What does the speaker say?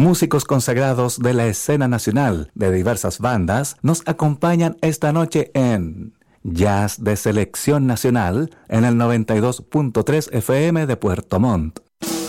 Músicos consagrados de la escena nacional de diversas bandas nos acompañan esta noche en Jazz de Selección Nacional en el 92.3 FM de Puerto Montt.